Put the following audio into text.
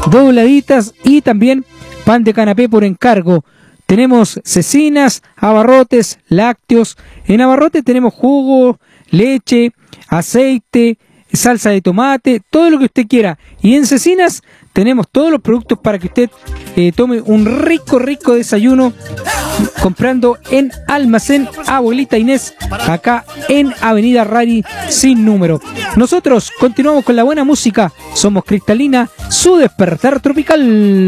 dobladitas y también pan de canapé por encargo. Tenemos cecinas, abarrotes, lácteos. En abarrotes tenemos jugo, leche, aceite, salsa de tomate, todo lo que usted quiera. Y en cecinas tenemos todos los productos para que usted tome un rico desayuno comprando en Almacén Abuelita Inés, acá en Avenida Rari sin número. Nosotros continuamos con la buena música. Somos Cristalina, su despertar tropical.